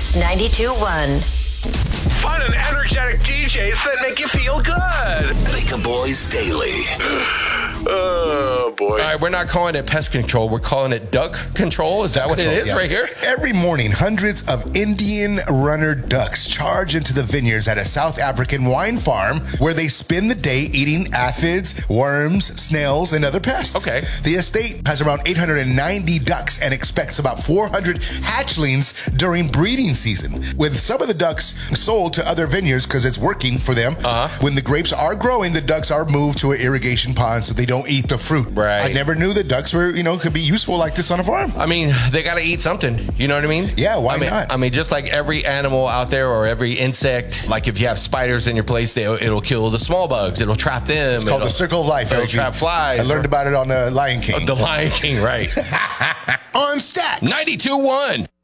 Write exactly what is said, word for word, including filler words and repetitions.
Mix ninety-two point one. Fun and energetic D Js that make you feel good. Bacon Boys Daily. Oh, boy. All right, we're not calling it pest control. We're calling it duck control. Is that what Control, it is yeah. right here? Every morning, hundreds of Indian runner ducks charge into the vineyards at a South African wine farm where they spend the day eating aphids, worms, snails, and other pests. Okay. The estate has around eight hundred ninety ducks and expects about four hundred hatchlings during breeding season. With some of the ducks sold to other vineyards because it's working for them, Uh-huh. when the grapes are growing, the ducks are moved to an irrigation pond so they don't eat the fruit. Right. I never knew that ducks were, you know, could be useful like this on a farm. I mean, they got to eat something. You know what I mean? Yeah, why I mean, not? I mean, just like every animal out there or every insect, like if you have spiders in your place, they, it'll kill the small bugs. It'll trap them. It's called it'll, the circle of life. It'll Eric. trap flies. I learned or, about it on the Lion King. The Lion King, right. On Stats. ninety-two point one.